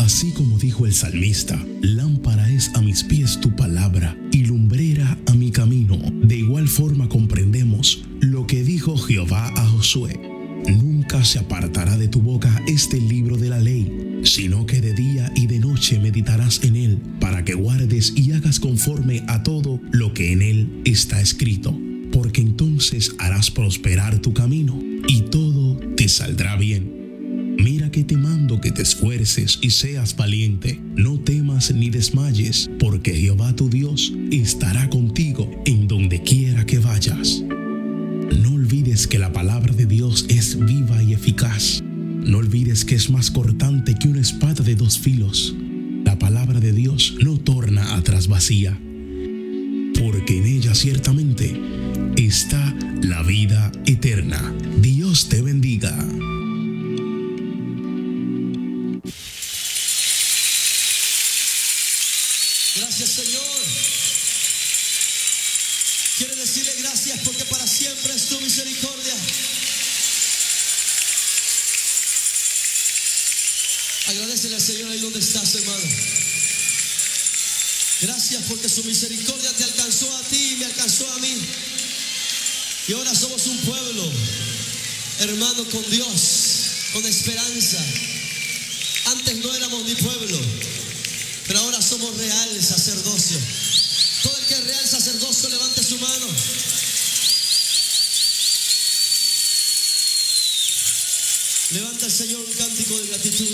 Así como dijo el salmista, lámpara es a mis pies tu palabra y lumbrera a mi camino. De igual forma comprendemos lo que dijo Jehová a Josué: nunca se apartará de tu boca este libro de la ley, sino que de día y de noche meditarás en él, para que guardes y hagas conforme a todo lo que en él está escrito, porque entonces harás prosperar tu camino y todo te saldrá bien. Mira que te mando que te esfuerces y seas valiente. No temas ni desmayes, porque Jehová tu Dios estará contigo en donde quiera que vayas. No olvides que la palabra de Dios es viva y eficaz. No olvides que es más cortante que una espada de dos filos. La palabra de Dios no torna atrás vacía, porque en ella ciertamente está la vida eterna. Dios te bendiga. Gracias, Señor. Quiero decirle gracias porque para siempre es tu misericordia. Agradecele al Señor ahí donde estás, hermano. Gracias porque su misericordia te alcanzó a ti y me alcanzó a mí. Y ahora somos un pueblo, hermano, con Dios, con esperanza. Antes no éramos ni pueblo, pero ahora somos real sacerdocio. Todo el que es real sacerdocio, levante su mano. Levanta al Señor un cántico de gratitud.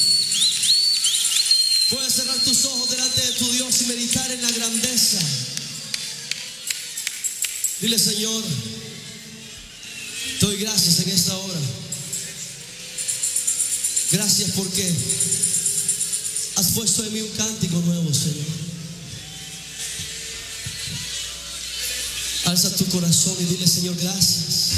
Puedes cerrar tus ojos delante de tu Dios y meditar en la grandeza. Dile: Señor, te doy gracias en esta hora. Gracias porque has puesto en mí un cántico nuevo, Señor. Alza tu corazón y dile: Señor, gracias.